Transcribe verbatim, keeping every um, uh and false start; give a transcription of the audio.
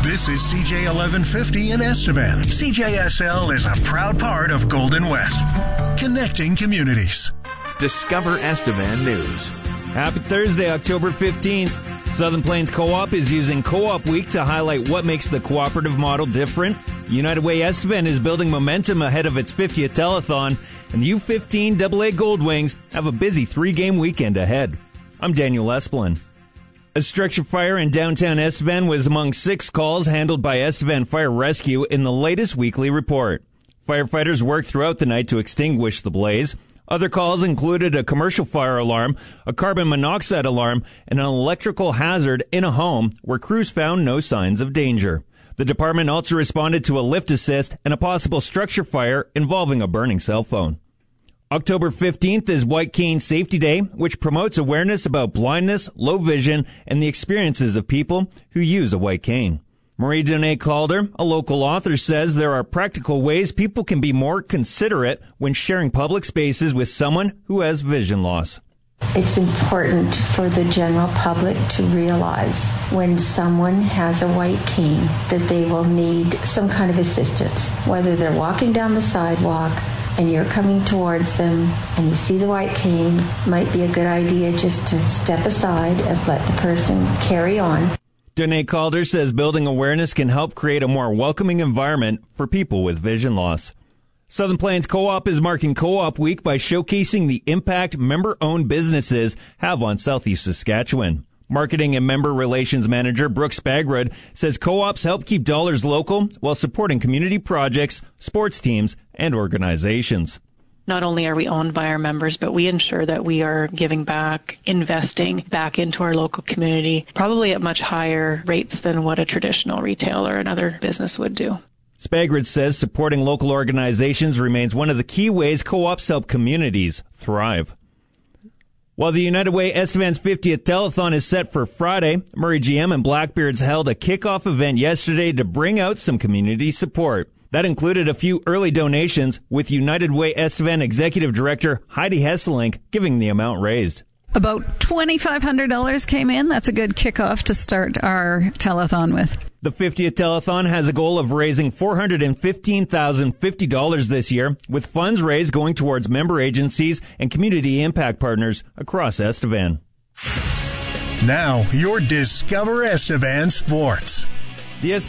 This is C J eleven fifty in Estevan. C J S L is a proud part of Golden West, connecting communities. Discover Estevan News. Happy Thursday, October fifteenth. Southern Plains Co-op is using Co-op Week to highlight what makes the cooperative model different. United Way Estevan is building momentum ahead of its fiftieth telethon, and the U fifteen double A Gold Wings have a busy three-game weekend ahead. I'm Daniel Esplin. A structure fire in downtown Estevan was among six calls handled by Estevan Fire Rescue in the latest weekly report. Firefighters worked throughout the night to extinguish the blaze. Other calls included a commercial fire alarm, a carbon monoxide alarm, and an electrical hazard in a home where crews found no signs of danger. The department also responded to a lift assist and a possible structure fire involving a burning cell phone. October fifteenth is White Cane Safety Day, which promotes awareness about blindness, low vision, and the experiences of people who use a white cane. Marie Dene Calder, a local author, says there are practical ways people can be more considerate when sharing public spaces with someone who has vision loss. It's important for the general public to realize when someone has a white cane that they will need some kind of assistance, whether they're walking down the sidewalk and you're coming towards them and you see the white cane, might be a good idea just to step aside and let the person carry on. Dene Calder says building awareness can help create a more welcoming environment for people with vision loss. Southern Plains Co-op is marking Co-op Week by showcasing the impact member-owned businesses have on Southeast Saskatchewan. Marketing and Member Relations Manager Brooks Spagrud says co-ops help keep dollars local while supporting community projects, sports teams, and organizations. Not only are we owned by our members, but we ensure that we are giving back, investing back into our local community, probably at much higher rates than what a traditional retailer or another business would do. Spagrud says supporting local organizations remains one of the key ways co-ops help communities thrive. While the United Way Estevan's fiftieth telethon is set for Friday, Murray G M and Blackbeards held a kickoff event yesterday to bring out some community support. That included a few early donations, with United Way Estevan Executive Director Heidi Hesselink giving the amount raised. About twenty-five hundred dollars came in. That's a good kickoff to start our telethon with. The fiftieth telethon has a goal of raising four hundred fifteen thousand fifty dollars this year, with funds raised going towards member agencies and community impact partners across Estevan. Now, your Discover Estevan Sports. The